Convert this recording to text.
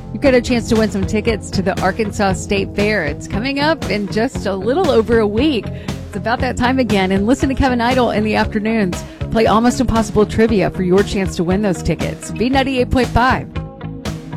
You've got a chance to win some tickets to the Arkansas State Fair. It's coming up in just a little over a week. It's about that time again. And listen to Kevin Idle in the afternoons. Play Almost Impossible Trivia for your chance to win those tickets. B98.5.